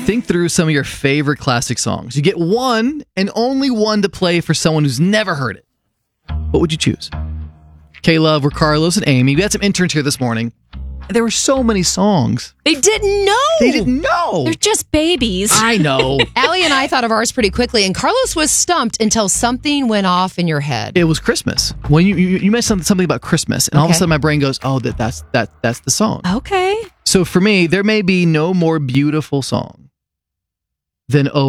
Think through some of your favorite classic songs. You get one and only one to play for someone who's never heard it. What would you choose? K-Love, we're Carlos and Amy. We had some interns here this morning. There were so many songs. They didn't know. They didn't know. They're just babies. I know. Allie and I thought of ours pretty quickly, and Carlos was stumped until something went off in your head. It was Christmas. When you mentioned something about Christmas, and all of a sudden my brain goes, "Oh, that's the song." Okay. So for me, there may be no more beautiful song than "Oh